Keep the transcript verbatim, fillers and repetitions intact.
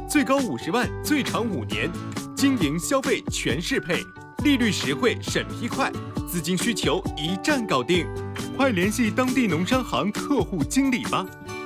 最高五十万，最长五年，经营消费全适配，利率实惠，审批快，资金需求一站搞定，快联系当地农商行客户经理吧。